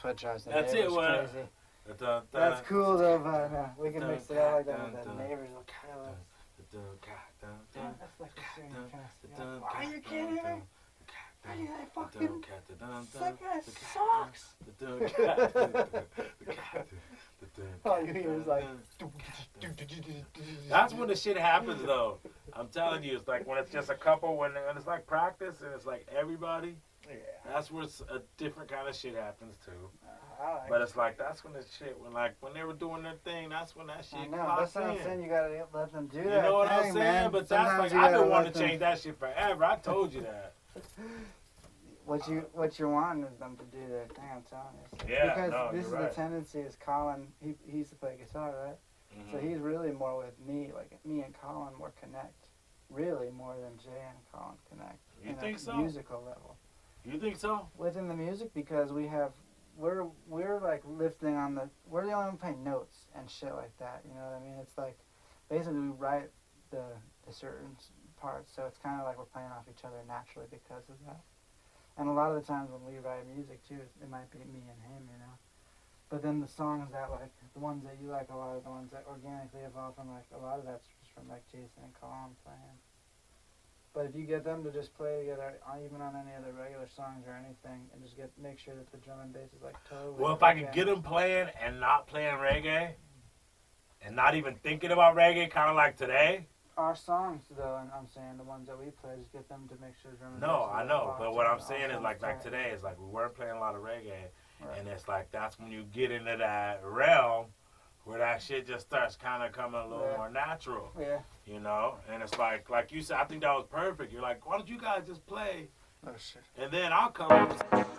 what drives the That's neighbors it, what? crazy. Da-da-da. That's cool though, but we can mix it up like that with the neighbors. That's like a serious kind of. Are you kidding me? That fucking sick ass sucks. All you hear is like. That's when the shit happens, though. I'm telling you, it's like when it's just a couple, when it's like practice and it's like everybody. Yeah. That's where a different kind of shit happens too. Like but it's like that's when the shit when they were doing their thing. That's when that shit. I know. That's what I'm saying. You gotta let them do that. You know what thing, I'm saying? Man. But sometimes that's like I've been wanting to change that shit forever. I told you that. What you want is them to do their thing. I'm telling you. Yeah, because no, this is right. the tendency. Is Colin? He used to play guitar, right? Mm-hmm. So he's really more with me. Like me and Colin more connect. Really more than Jay and Colin connect. You think so? Musical level. You think so? Within the music, because we're like lifting on we're the only one playing notes and shit like that. You know what I mean? It's like basically we write the certain parts, so it's kind of like we're playing off each other naturally because of that. And a lot of the times when we write music too, it might be me and him, you know. But then the songs that like the ones that you like a lot of the ones that organically evolve from like a lot of that's just from like Jason and Colin playing. But if you get them to just play together, even on any other regular songs or anything, and just make sure that the drum and bass is like totally. Well, if I could get them playing and not playing reggae, and not even thinking about reggae, kind of like today. Our songs, though, and I'm saying the ones that we play, just get them to make sure the drum and bass. No, is I know, but what I'm all saying is like today is like we weren't playing a lot of reggae, and it's like that's when you get into that realm. Where that shit just starts kind of coming a little more natural. Yeah. You know? And it's like you said, I think that was perfect. You're like, why don't you guys just play? Oh, shit. And then I'll come.